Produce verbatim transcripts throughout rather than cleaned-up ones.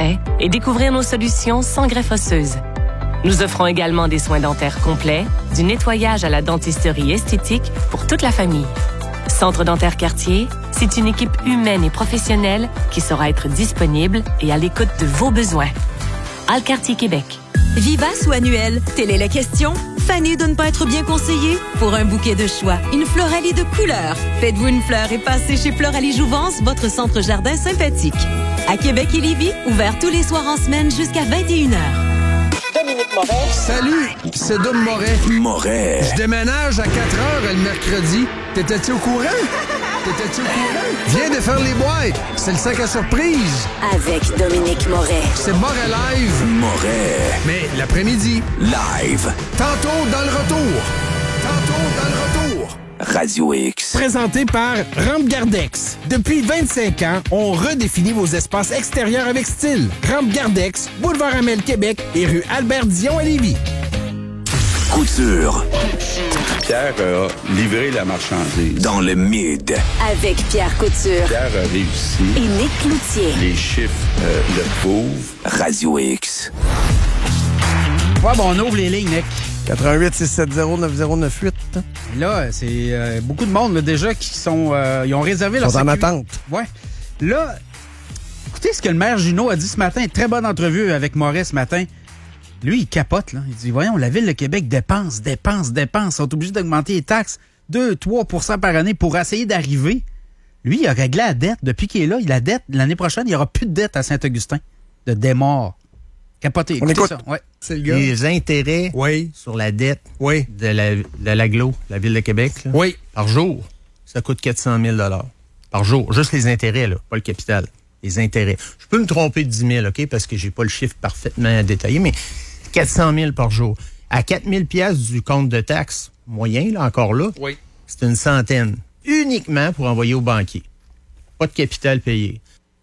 frais et découvrir nos solutions sans greffe osseuse. Nous offrons également des soins dentaires complets, du nettoyage à la dentisterie esthétique pour toute la famille. Centre dentaire Cartier, c'est une équipe humaine et professionnelle qui saura être disponible et à l'écoute de vos besoins. Alcartier Québec. Vivace ou annuel? Telle est la question. Fanny de ne pas être bien conseillée? Pour un bouquet de choix, une floralie de couleurs. Faites-vous une fleur et passez chez Floralie Jouvence, votre centre jardin sympathique. À Québec et Lévis, ouvert tous les soirs en semaine jusqu'à vingt et une heures. Dominique Moret. Salut, c'est Dom Moret. Moret. Je déménage à quatre heures le mercredi. T'étais-tu au courant? T'étais-tu au courant? Viens de faire les boîtes. C'est le sac à surprise. Avec Dominique Moret. C'est Moret Live. Moret. Mais l'après-midi. Live. Tantôt dans le retour. Tantôt dans le retour. Radio X. Présenté par Rampe Gardex. Depuis vingt-cinq ans, on redéfinit vos espaces extérieurs avec style. Rampe Gardex, boulevard Amel Québec et rue Albert-Dion à Lévis. Couture. Pierre a livré la marchandise. Dans le mid. Avec Pierre Couture. Pierre a réussi. Et Nick Cloutier. Les chiffres euh, le prouvent. Radio X. Ouais, bon, on ouvre les lignes, Nick. quatre un huit six sept zéro neuf zéro neuf huit. Là, c'est euh, beaucoup de monde là, déjà qui sont... Euh, ils ont réservé leur Ils sont en sécu... attente. Ouais. Là, écoutez ce que le maire Junot a dit ce matin. Très bonne entrevue avec Moret ce matin. Lui, il capote, là. Il dit, voyons, la Ville de Québec dépense, dépense, dépense. Ils sont obligés d'augmenter les taxes deux à trois pour cent par année pour essayer d'arriver. Lui, il a réglé la dette. Depuis qu'il est là, il a la dette. L'année prochaine, il n'y aura plus de dette à Saint-Augustin. De démort. Capoté. On écoute. Ça. Ouais. C'est le gars. Les intérêts oui. sur la dette oui. de la, de l'Aglo, la Ville de Québec, là, oui. par jour, ça coûte quatre cent mille par jour. Juste les intérêts, là, pas le capital. Les intérêts. Je peux me tromper de dix mille, OK, parce que j'ai pas le chiffre parfaitement détaillé, mais quatre cent mille par jour. À quatre mille piastres du compte de taxes moyen, là, encore là, oui. c'est une centaine. Uniquement pour envoyer au banquier. Pas de capital payé.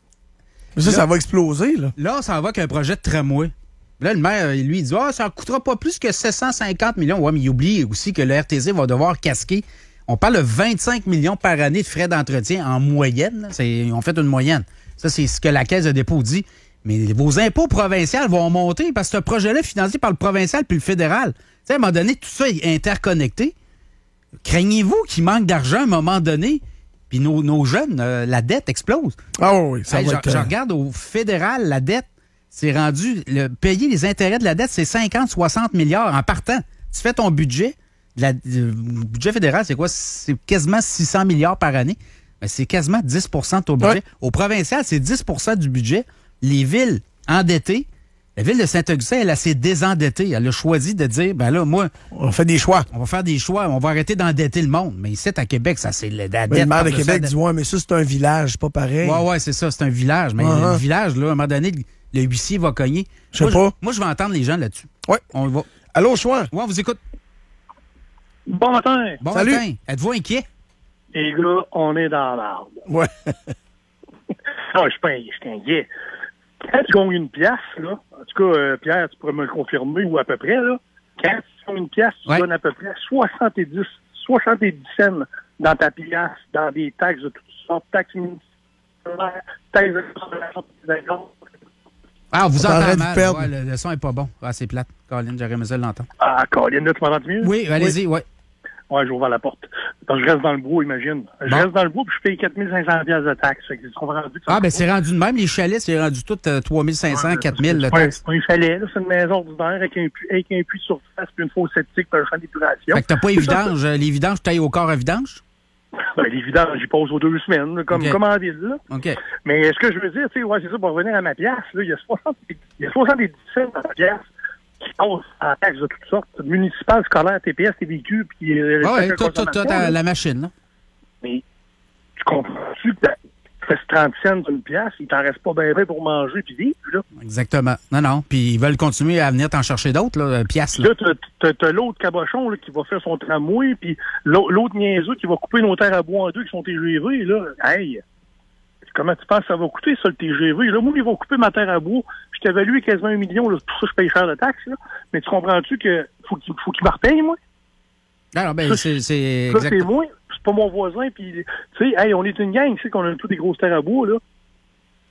Mais ça, là, ça va exploser, là. Là, ça va qu'un projet de tramway. Là, le maire, lui, il dit, ah, ça ne coûtera pas plus que sept cent cinquante millions. Ouais, mais il oublie aussi que le R T C va devoir casquer. On parle de vingt-cinq millions par année de frais d'entretien en moyenne. C'est, on fait une moyenne. Ça, c'est ce que la Caisse de dépôt dit. Mais vos impôts provinciaux vont monter parce que ce projet-là est financé par le provincial puis le fédéral. Tu sais, à un moment donné, tout ça est interconnecté. Craignez-vous qu'il manque d'argent à un moment donné? Puis nos, nos jeunes, euh, la dette explose. Ah oui, ça hey, va je, être... je regarde au fédéral, la dette, c'est rendu... Le, payer les intérêts de la dette, c'est cinquante à soixante milliards en partant. Tu fais ton budget. La, le budget fédéral, c'est quoi? C'est quasiment six cents milliards par année. Ben, c'est quasiment dix pour cent de ton budget. Ouais. Au provincial, c'est dix pour cent du budget. Les villes endettées, la ville de Saint-Augustin, elle, elle s'est désendettée. Elle a choisi de dire, ben là, moi... On fait des choix. On va faire des choix. On va arrêter d'endetter le monde. Mais ici, à Québec, ça, c'est la dette. Le maire de Québec dit, ouais, mais ça, c'est un village, pas pareil. Ouais, ouais, c'est ça, c'est un village. Mais uh-huh. le village, là, à un moment donné, le huissier va cogner. Je sais moi, pas. Je, moi, je vais entendre les gens là-dessus. Ouais. On va. Allô, Chouin? Ouais, on vous écoute. Bon matin. Bon Salut. matin. Êtes-vous inquiet? Les gars, on est dans l'arbre. Ouais. Non, je suis pas je suis inquiet. Quand tu gagnes une pièce, là, en tout cas, euh, Pierre, tu pourrais me le confirmer, ou à peu près, là, quand tu gagnes une pièce, tu ouais. donnes à peu près soixante-dix, soixante-dix cents dans ta pièce, dans des taxes de toutes sortes, taxes municipales, taxes de consommation. Ah, on vous on entend mal. Ouais, le, le son est pas bon. Ah, c'est plate. Colin, j'aurais aimé ça l'entendre. Ah, Colin, là, tu m'entends mieux? Oui, allez-y, oui. Ouais, j'ouvre la porte. Donc, je reste dans le bois, imagine. Je bon. reste dans le bois, puis je paye quatre mille cinq cents dollars de taxes. Fait que ils sont rendus, ah, ben c'est rendu de même. Les chalets, c'est rendu tout euh, trois mille cinq cents, ouais, quatre mille de taxes. C'est pas un chalet, là. C'est une maison ordinaire avec un puits, avec un puits de surface, puis une fosse septique, puis un champ d'épuration. Fait que t'as pas les vidanges. Les vidanges, tu tailles au corps à vidange? Ben, les vidanges, j'y pose aux deux semaines, là, comme, okay. comme en ville, là. OK. Mais ce que je veux dire, tu sais, ouais, c'est ça, pour revenir à ma pièce, là, il y a soixante-dix, il y a soixante-dix cents dans la pièce qui passent en taxes de toutes sortes, municipales, scolaires, T P S, T V Q, puis... Ah oui, toi, toi, toi, t'as la machine, là. Mais tu comprends-tu que tu fais trente cents d'une pièce, il t'en reste pas bien pour manger puis vivre, là? Exactement. Non, non. Puis ils veulent continuer à venir t'en chercher d'autres, là, pièces, là. Là, t'as, t'as, t'as l'autre cabochon, là, qui va faire son tramway, puis l'autre niaiseux qui va couper nos terres à bois en deux qui sont T G V, là. Hey! Comment tu penses que ça va coûter, ça, le T G V? Là, moi, ils vont couper ma terre à bois. Je t'avais évalué quasiment un million, là. Pour ça, je paye cher de taxes, là. Mais tu comprends-tu que faut qu'il faut qu'il me repaye, moi? Alors, ben, ça, c'est, c'est ça, c'est moi. C'est pas mon voisin, puis, tu sais, hey, on est une gang, tu sais, qu'on a tous des grosses terres à bois, là.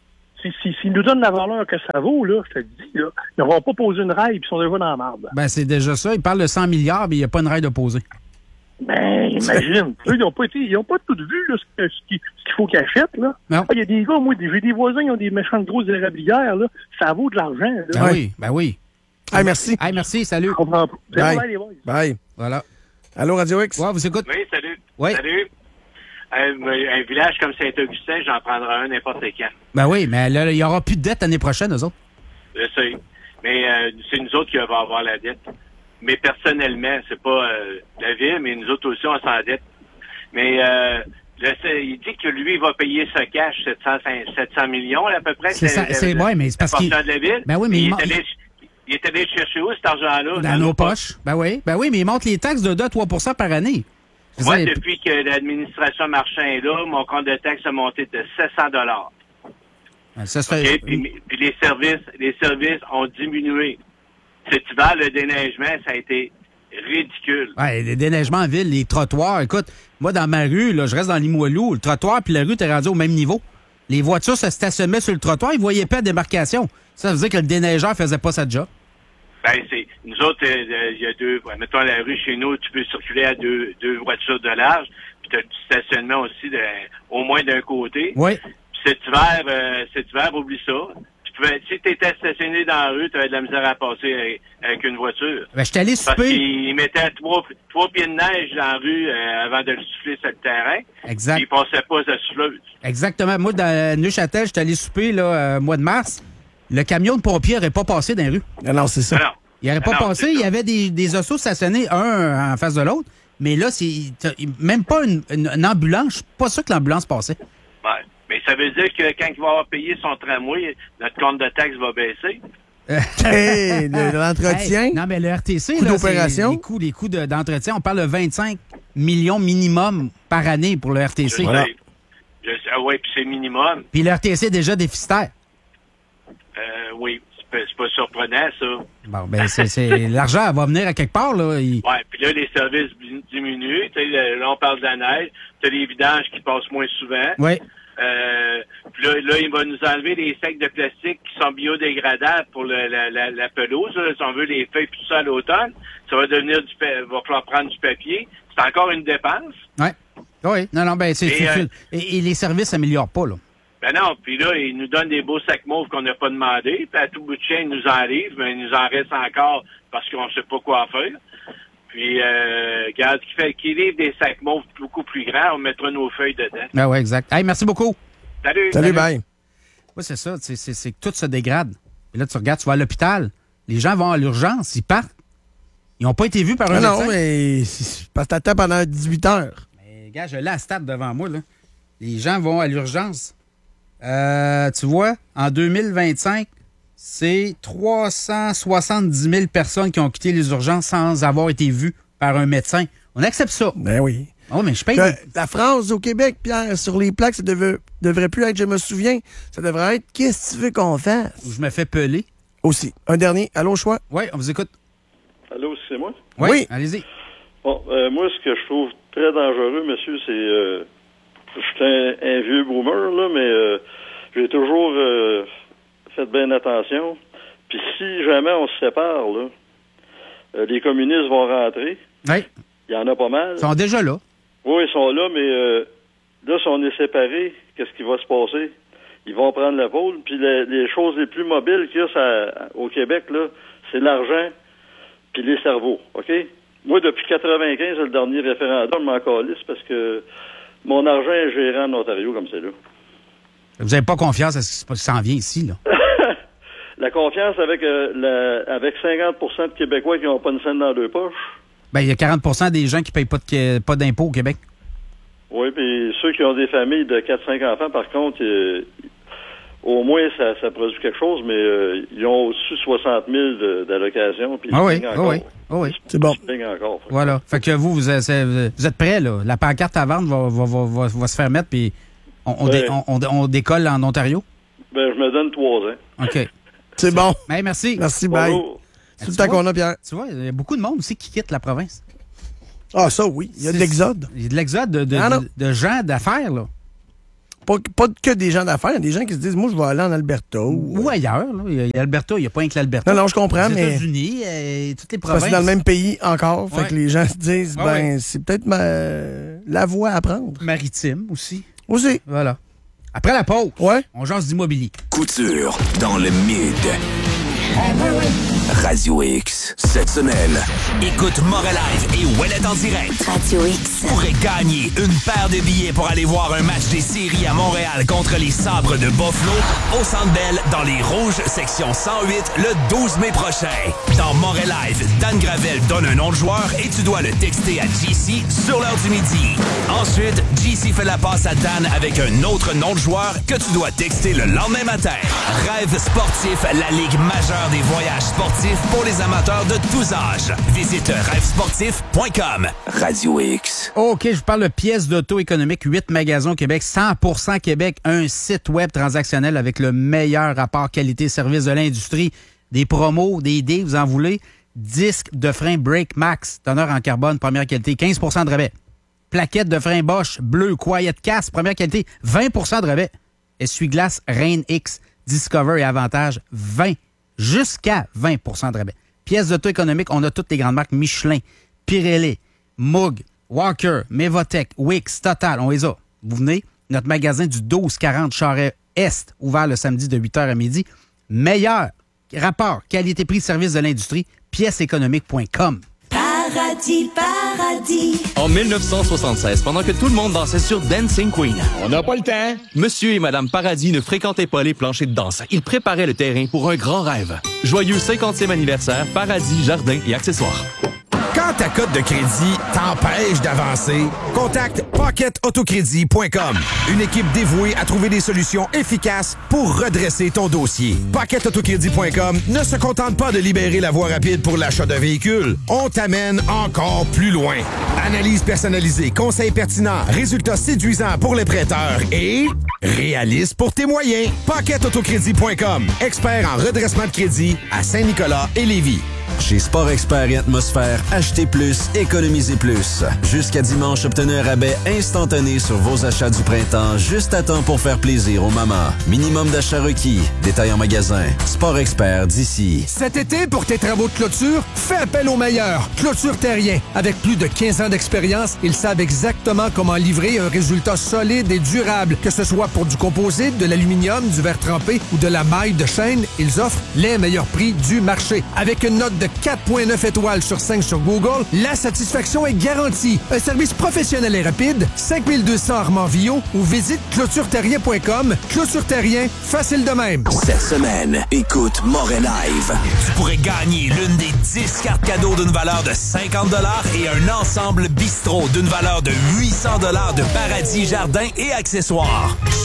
S'ils si, si nous donnent la valeur que ça vaut, là, je te dis, là, ils n'auront pas posé une rail, puis ils sont déjà dans la marde. Ben, c'est déjà ça. Ils parlent de cent milliards, mais il n'y a pas une rail de poser. Ben, imagine. Eux, ils n'ont pas été, ils n'ont pas tout vu, là, ce, ce qu'il ce qu'il faut qu'ils achètent, là. Non. Il y a des gars, moi, des- j'ai des voisins, ils ont des méchantes grosses érablières, là. Ça vaut de l'argent, là. Ben oui, ben oui. Hey, merci. Hey, merci, salut. Je comprends pas. C'est Bye. vrai, les boys. Bye. Voilà. Allô, Radio X? Ouais, vous écoutez? Oui, salut. Oui. Salut. Un, un village comme Saint-Augustin, j'en prendrai un n'importe quand. Ben oui, mais là, il n'y aura plus de dette l'année prochaine, eux autres. Je sais. Mais euh, c'est nous autres qui allons avoir la dette. Mais personnellement, c'est pas euh, la ville, mais nous autres aussi, on s'endette. Mais euh, je sais, il dit que lui, il va payer ce cash, sept cents, sept cents millions à peu près. C'est ça, c'est vrai, mais c'est parce qu'il- de la ville. Ben oui, mais il, il est man- allé, il est allé chercher où cet argent-là? Dans nos poches. Ben oui. Ben oui, mais ils montent les taxes de deux à trois pour cent par année. Je Moi, veux dire, depuis que l'administration Marchand est là, mon compte de taxes a monté de sept cents dollars. ça serait... OK? Puis, puis les services, les services ont diminué. Cet hiver, le déneigement, ça a été ridicule. Ouais, les déneigements en ville, les trottoirs. Écoute, moi, dans ma rue, là, je reste dans Limoilou, le trottoir puis la rue, t'es rendu au même niveau. Les voitures se stationnaient sur le trottoir, ils voyaient pas la démarcation. Ça veut dire que le déneigeur faisait pas sa job. Ben, c'est, nous autres, il y a deux, ouais, mettons la rue chez nous, tu peux circuler à deux, deux voitures de large, puis tu as du stationnement aussi, de, au moins d'un côté. Oui. Puis cet hiver, euh, cet hiver, oublie ça. Tu pouvais, si tu étais stationné dans la rue, tu avais de la misère à passer avec, avec une voiture. Ben, je suis allé Parce souper. qu'ils mettaient trois, trois pieds de neige dans la rue euh, avant de le souffler sur le terrain. Exact. Puis ils passaient pas sa souffleuse. Exactement. Moi, dans Neuchâtel, j'étais allé souper, là, euh, mois de mars. Le camion de pompiers n'aurait pas passé dans les rues. Non, non, c'est ça. Non. Il n'aurait pas Ah non, passé. c'est Il y ça. avait des, des ossos stationnés, un en face de l'autre. Mais là, c'est t'as- même pas une, une, une ambulance. Je suis pas sûr que l'ambulance passait. Ouais. Mais ça veut dire que quand il va avoir payé son tramway, notre compte de taxe va baisser. Hey, le- l'entretien. Hey, non, mais le R T C, Coût là, d'opération. c'est les coûts, les coûts de- d'entretien, on parle de vingt-cinq millions minimum par année pour le R T C. Je sais. Je sais. Ah ouais, puis c'est minimum. Puis le R T C est déjà déficitaire. Euh, oui, c'est pas, c'est pas surprenant, ça. Bon, ben, c'est, c'est- l'argent va venir à quelque part, là. Il- Ouais, puis là, les services di- diminuent. Tu sais, là, là, on parle de la neige. Tu as les vidanges qui passent moins souvent. Oui. Euh, puis là, là, il va nous enlever les sacs de plastique qui sont biodégradables pour le- la, la, la pelouse. Là. Si on veut les feuilles tout ça à l'automne, ça va devenir du pa- va falloir prendre du papier. C'est encore une dépense. Oui. Oui. Non, non, ben, c'est. Et, c'est- euh, et, et les services s'améliorent pas, là. Ben non, puis là, ils nous donnent des beaux sacs mauves qu'on n'a pas demandé. Puis à tout bout de chaîne, ils nous en livrent, mais il nous en reste encore parce qu'on sait pas quoi faire. Puis, euh, regarde, qui fait qui livre des sacs mauves beaucoup plus grands, on mettra nos feuilles dedans. Ben oui, exact. Hey, merci beaucoup. Salut! Salut, bye. Oui, c'est ça. C'est, c'est, c'est que tout se dégrade. Et là, tu regardes, tu vas à l'hôpital. Les gens vont à l'urgence, ils partent. Ils n'ont pas été vus par un Non, médecin. non, mais c'est parce que t'attends pendant dix-huit heures. Mais, gars, je l'ai à stade devant moi, là. Les gens vont à l'urgence. Euh, tu vois, en deux mille vingt-cinq, c'est trois cent soixante-dix mille personnes qui ont quitté les urgences sans avoir été vues par un médecin. On accepte ça. Ben oui. Oh, mais je paye. La, la France au Québec, Pierre, sur les plaques, ça devait, devrait plus être, je me souviens, ça devrait être qu'est-ce que tu veux qu'on fasse? Je me fais peler. Aussi. Un dernier. Allô, choix? Oui, on vous écoute. Allô, c'est moi? Oui, Oui. allez-y. Bon, euh, moi, ce que je trouve très dangereux, monsieur, c'est... Euh, je suis un, un vieux boomer, là, mais euh, j'ai toujours euh, fait bien attention. Puis si jamais on se sépare, là, euh, les communistes vont rentrer. Oui. Il y en a pas mal. Ils sont déjà là. Oui, ils sont là, mais euh, là, si on est séparés, qu'est-ce qui va se passer? Ils vont prendre la pôle. Puis les, les choses les plus mobiles qu'il y a ça, au Québec, là, c'est l'argent puis les cerveaux, OK? Moi, depuis quatre-vingt-quinze, le dernier référendum, je m'en calisse parce que mon argent est géré en Ontario comme c'est là. Vous n'avez pas confiance à ce qui s'en vient ici, là. La confiance avec euh, la, avec cinquante pour cent de Québécois qui n'ont pas une scène dans deux poches. Ben, il y a quarante pour cent des gens qui ne payent pas, de, pas d'impôts au Québec. Oui, puis ceux qui ont des familles de quatre cinq enfants, par contre, euh, au moins, ça, ça produit quelque chose, mais euh, ils ont au-dessus de soixante mille de- d'allocations. Puis ils Ah se oui, plaignent ah encore. oui, ah oui. C'est bon. Ils se plaignent encore. Voilà. Fait que vous, vous êtes, vous êtes prêts, là. La pancarte à vendre va, va, va, va, va se faire mettre, puis on, on, dé- Ouais. on, on, on décolle en Ontario. Ben, je me donne trois ans. OK. C'est bon. Hey, merci. Merci, bye. Bonjour. C'est tout le temps qu'on a, Pierre. Tu vois, il y a beaucoup de monde aussi qui quitte la province. Ah, ça, oui. Il y a de C'est- l'exode. Il y a de l'exode de, de, Ah, non. de, de gens d'affaires, là. pas, pas que des gens d'affaires. Il y a des gens qui se disent, moi, je vais aller en Alberta. Ou, ou ailleurs. Là. Il y a Alberta, il n'y a pas rien que l'Alberta. Non, non, je comprends, les mais... Les États-Unis, euh, toutes les provinces. C'est dans le même pays encore. Ouais. Fait que les gens se disent, ah, ben, ouais. c'est peut-être ma... la voie à prendre. Maritime aussi. Aussi. Voilà. Après la pause, ouais. on jase d'immobilier. Couture dans le mid. Radio X, cette semaine. Écoute Morelive et Ouellet en direct. Radio X. Pourrait gagner une paire de billets pour aller voir un match des séries à Montréal contre les Sabres de Buffalo au Centre Bell dans les Rouges, section cent huit, le douze mai prochain. Dans Morelive, Dan Gravel donne un nom de joueur et tu dois le texter à J C sur l'heure du midi. Ensuite, J C fait la passe à Dan avec un autre nom de joueur que tu dois texter le lendemain matin. Rêve sportif, la ligue majeure des voyages sportifs pour les amateurs de tous âges. Visite rêve sportif point com. Radio X. OK, je vous parle de pièces d'auto économique, huit magasins au Québec, cent pour cent Québec, un site web transactionnel avec le meilleur rapport qualité-service de l'industrie, des promos, des idées, vous en voulez, disque de frein Brake Max, teneur en carbone, première qualité, quinze pour cent de rabais. Plaquette de frein Bosch, bleu, Quiet Cast, première qualité, vingt pour cent de rabais. Essuie-glace Rain X, Discover et Avantage, vingt jusqu'à vingt pour cent de rabais. Pièces d'auto économique, on a toutes les grandes marques Michelin, Pirelli, Moog, Walker, Mevotech, Wix, Total, on les a. Vous venez, notre magasin du douze quarante Charest, ouvert le samedi de huit heures à midi. Meilleur rapport qualité-prix service de l'industrie, pièces économiques point com. Paradis, paradis. En mille neuf cent soixante-seize, pendant que tout le monde dansait sur Dancing Queen, on n'a pas le temps. Monsieur et Madame Paradis ne fréquentaient pas les planchers de danse. Ils préparaient le terrain pour un grand rêve. Joyeux cinquantième anniversaire, Paradis, jardins et accessoires. Quand ta cote de crédit t'empêche d'avancer, contacte pocket autocrédit point com. Une équipe dévouée à trouver des solutions efficaces pour redresser ton dossier. pocket autocrédit point com ne se contente pas de libérer la voie rapide pour l'achat d'un véhicule. On t'amène encore plus loin. Analyse personnalisée, conseils pertinents, résultats séduisants pour les prêteurs et réaliste pour tes moyens. pocket autocrédit point com. Expert en redressement de crédit à Saint-Nicolas et Lévis. Chez Sport Expert et Atmosphère, achetez plus, économisez plus. Jusqu'à dimanche, obtenez un rabais instantané sur vos achats du printemps, juste à temps pour faire plaisir aux mamans. Minimum d'achat requis. Détail en magasin. Sport Expert d'ici. Cet été, pour tes travaux de clôture, fais appel aux meilleurs. Clôture Terrien. Avec plus de quinze ans d'expérience, ils savent exactement comment livrer un résultat solide et durable. Que ce soit pour du composite, de l'aluminium, du verre trempé ou de la maille de chaîne, ils offrent les meilleurs prix du marché. Avec une note de quatre virgule neuf étoiles sur cinq sur Google, la satisfaction est garantie. Un service professionnel et rapide, cinq mille deux cents Armand-Villot ou visite clôture terrien point com. Clôture Terrien, facile de même. Cette semaine, écoute Morelive. Tu pourrais gagner l'une des dix cartes cadeaux d'une valeur de cinquante dollars et un ensemble bistrot d'une valeur de huit cents dollars de Paradis, jardins et accessoires.